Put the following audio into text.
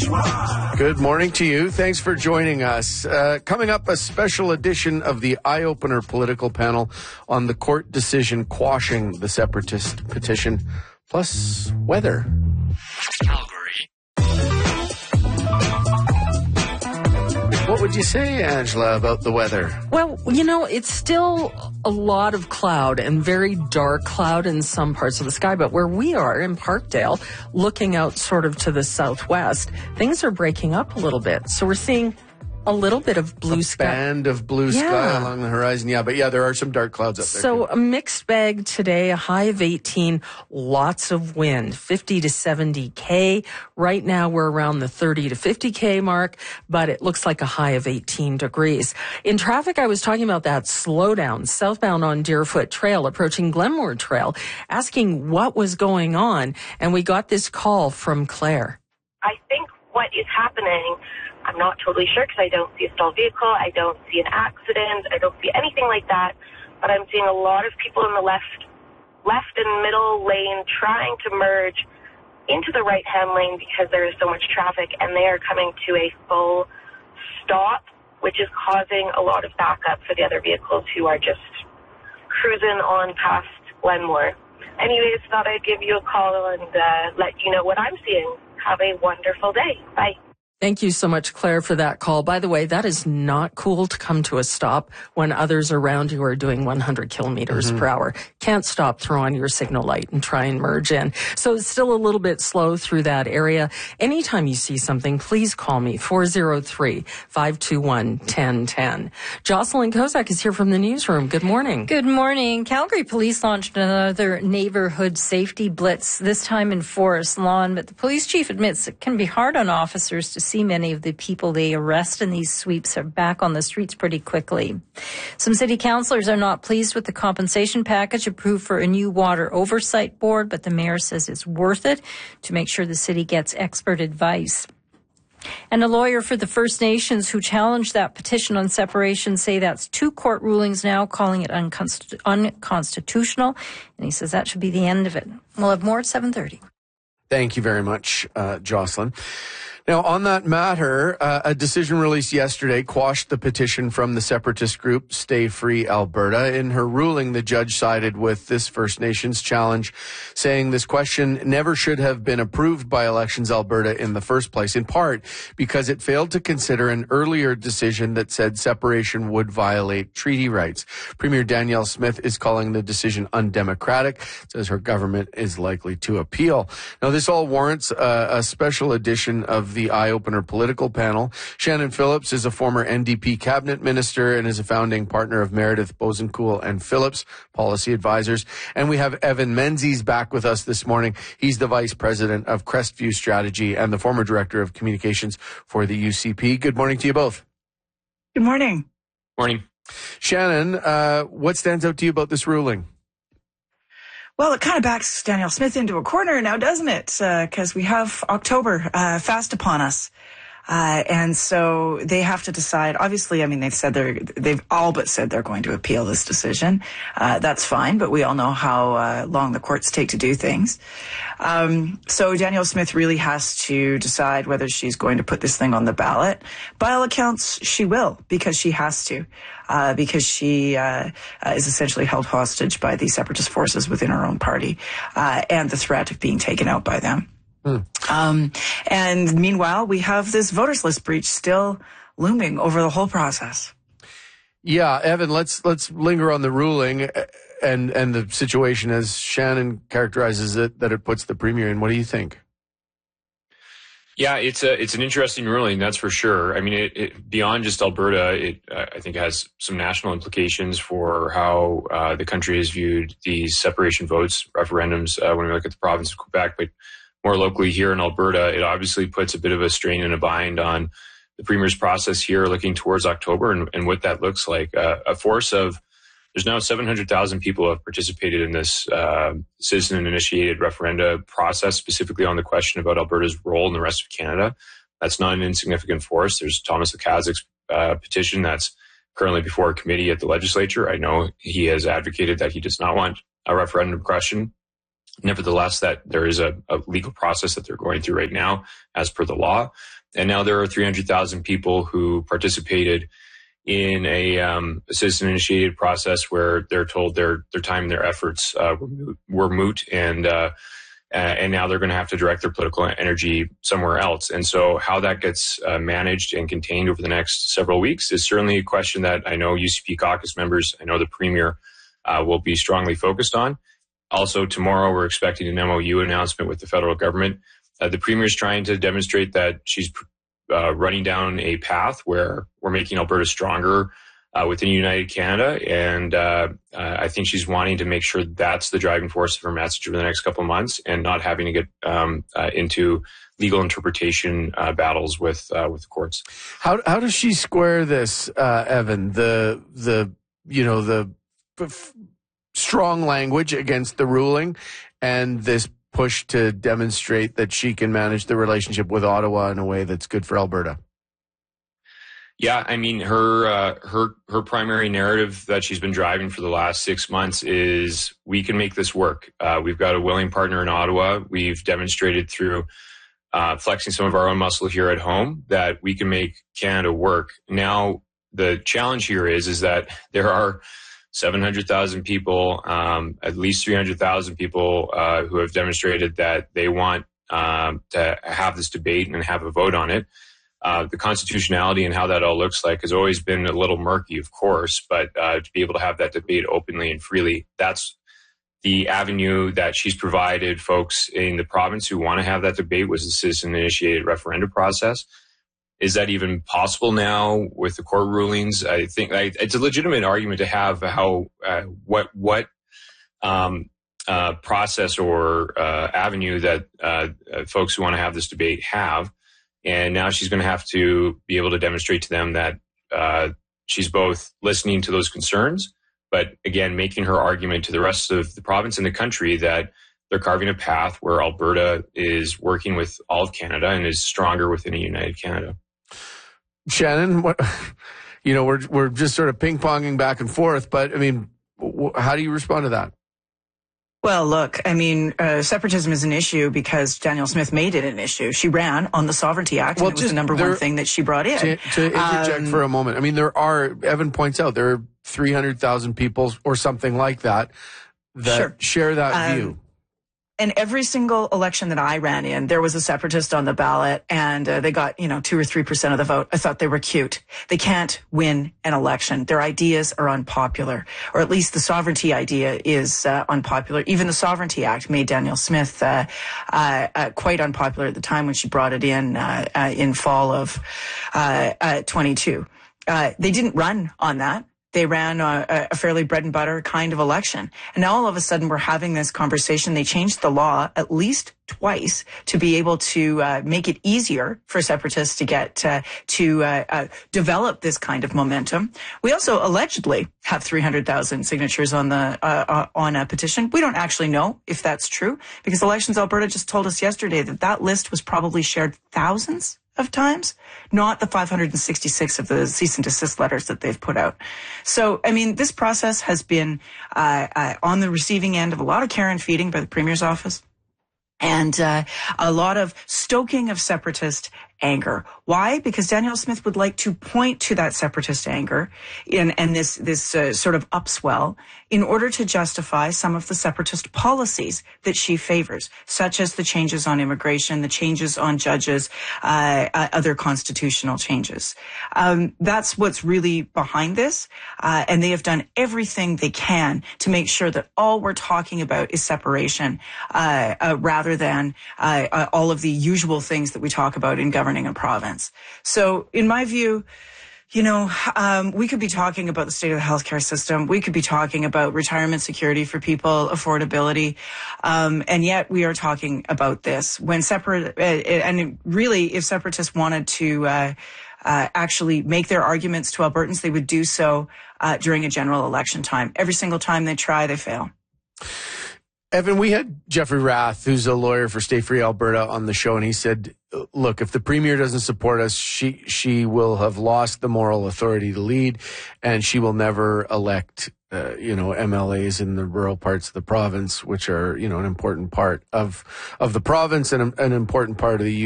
Good morning to you. Thanks for joining us. Coming up, a special edition of the Eye-Opener political panel on the court decision quashing the separatist petition, plus weather. Calgary. What would you say, Angela, about the weather? Well, you know, it's still a lot of cloud and very dark cloud in some parts of the sky. But where we are in Parkdale, looking out sort of to the southwest, things are breaking up a little bit. So we're seeing a little bit of blue sky. Band of blue sky along the horizon. Yeah, but there are some dark clouds up there. So a mixed bag today, a high of 18, lots of wind, 50 to 70 K. Right now we're around the 30 to 50 K mark, but it looks like a high of 18 degrees. In traffic, I was talking about that slowdown southbound on Deerfoot Trail, approaching Glenmore Trail, asking what was going on. And we got this call from Claire. I think what is happening, I'm not totally sure because I don't see a stalled vehicle, I don't see an accident, I don't see anything like that, but I'm seeing a lot of people in the left and middle lane trying to merge into the right-hand lane because there is so much traffic, and they are coming to a full stop, which is causing a lot of backup for the other vehicles who are just cruising on past Glenmore. Anyways, thought I'd give you a call and let you know what I'm seeing. Have a wonderful day. Bye. Thank you so much, Claire, for that call. By the way, that is not cool to come to a stop when others around you are doing 100 kilometers per hour. Can't stop, throw on your signal light and try and merge in. So it's still a little bit slow through that area. Anytime you see something, please call me, 403-521-1010. Jocelyn Kozak is here from the newsroom. Good morning. Good morning. Calgary Police launched another neighborhood safety blitz, this time in Forest Lawn, but the police chief admits it can be hard on officers to see many of the people they arrest in these sweeps are back on the streets pretty quickly. Some city councillors are not pleased with the compensation package approved for a new water oversight board, but the mayor says it's worth it to make sure the city gets expert advice. And a lawyer for the First Nations who challenged that petition on separation say that's 2 court rulings now, calling it unconstitutional. And he says that should be the end of it. We'll have more at 7:30. Thank you very much, Jocelyn. Now, on that matter, a decision released yesterday quashed the petition from the separatist group Stay Free Alberta. In her ruling, the judge sided with this First Nations challenge, saying this question never should have been approved by Elections Alberta in the first place, in part because it failed to consider an earlier decision that said separation would violate treaty rights. Premier Danielle Smith is calling the decision undemocratic, says her government is likely to appeal. Now, this all warrants a special edition of the Eye-Opener political panel. Shannon Phillips is a former NDP cabinet minister and is a founding partner of Meredith Bosencool and Phillips Policy Advisors. And we have Evan Menzies back with us this morning. He's the vice president of Crestview Strategy and the former director of communications for the UCP. Good morning to you both. Good morning. Morning. Shannon, what stands out to you about this ruling? Well, it kind of backs Danielle Smith into a corner now, doesn't it? Because we have October fast upon us. And so they have to decide. Obviously, I mean, they've all but said they're going to appeal this decision. That's fine, but we all know how long the courts take to do things. So Danielle Smith really has to decide whether she's going to put this thing on the ballot. By all accounts, she will, because she has to. Because she is essentially held hostage by the separatist forces within her own party, and the threat of being taken out by them. And meanwhile, we have this voters list breach still looming over the whole process. Yeah, Evan, let's linger on the ruling and the situation as Shannon characterizes it, that it puts the premier in. What do you think? Yeah, it's an interesting ruling, that's for sure. I mean, it beyond just Alberta, I think it has some national implications for how the country has viewed these separation votes, referendums, when we look at the province of Quebec. But more locally here in Alberta, it obviously puts a bit of a strain and a bind on the premier's process here looking towards October and what that looks like. A force of, there's now 700,000 people who have participated in this citizen-initiated referenda process, specifically on the question about Alberta's role in the rest of Canada. That's not an insignificant force. There's Thomas Lukaszik's petition that's currently before a committee at the legislature. I know he has advocated that he does not want a referendum question. Nevertheless, that there is a legal process that they're going through right now as per the law. And now there are 300,000 people who participated in a citizen-initiated process where they're told their time and their efforts were moot, and now they're going to have to direct their political energy somewhere else. And so how that gets managed and contained over the next several weeks is certainly a question that I know UCP caucus members, I know the Premier will be strongly focused on. Also, tomorrow we're expecting an MOU announcement with the federal government. The Premier is trying to demonstrate that she's running down a path where we're making Alberta stronger within United Canada. And I think she's wanting to make sure that's the driving force of her message over the next couple of months, and not having to get into legal interpretation battles with the courts. How does she square this, Evan? The strong language against the ruling and this push to demonstrate that she can manage the relationship with Ottawa in a way that's good for Alberta? Yeah, I mean, her primary narrative that she's been driving for the last 6 months is we can make this work. We've got a willing partner in Ottawa. We've demonstrated through flexing some of our own muscle here at home that we can make Canada work. Now, the challenge here is that there are 700,000 people, at least 300,000 people who have demonstrated that they want to have this debate and have a vote on it. The constitutionality and how that all looks like has always been a little murky, of course, but to be able to have that debate openly and freely, that's the avenue that she's provided folks in the province who want to have that debate, was the citizen-initiated referendum process. Is that even possible now with the court rulings? I think it's a legitimate argument to have how what process or avenue that folks who want to have this debate have. And now she's going to have to be able to demonstrate to them that she's both listening to those concerns, but again, making her argument to the rest of the province and the country that they're carving a path where Alberta is working with all of Canada and is stronger within a united Canada. Shannon, we're just sort of ping-ponging back and forth, but I mean, how do you respond to that? Well, look, I mean, separatism is an issue because Danielle Smith made it an issue. She ran on the Sovereignty Act, and it was the number one thing that she brought in. To interject for a moment, I mean, Evan points out, there are 300,000 people or something like that share that view. And every single election that I ran in, there was a separatist on the ballot, and they got, 2 or 3% of the vote. I thought they were cute. They can't win an election. Their ideas are unpopular, or at least the sovereignty idea is unpopular. Even the Sovereignty Act made Danielle Smith quite unpopular at the time when she brought it in fall of 22. They didn't run on that. They ran a fairly bread and butter kind of election. And now all of a sudden we're having this conversation. They changed the law at least twice to be able to make it easier for separatists to get to develop this kind of momentum. We also allegedly have 300,000 signatures on a petition. We don't actually know if that's true, because Elections Alberta just told us yesterday that list was probably shared thousands of times, not the 566 of the cease and desist letters that they've put out. So, I mean, this process has been on the receiving end of a lot of care and feeding by the Premier's office, and a lot of stoking of separatist anger. Why? Because Danielle Smith would like to point to that separatist anger and this sort of upswell in order to justify some of the separatist policies that she favors, such as the changes on immigration, the changes on judges, other constitutional changes. That's what's really behind this. And they have done everything they can to make sure that all we're talking about is separation, rather than all of the usual things that we talk about in governing a province. So in my view, we could be talking about the state of the healthcare system. We could be talking about retirement security for people, affordability. And yet we are talking about this when and really, if separatists wanted to actually make their arguments to Albertans, they would do so during a general election time. Every single time they try, they fail. Evan, we had Jeffrey Rath, who's a lawyer for Stay Free Alberta, on the show, and he said, look, if the premier doesn't support us, she will have lost the moral authority to lead, and she will never elect MLAs in the rural parts of the province, which are, an important part of the province and an important part of the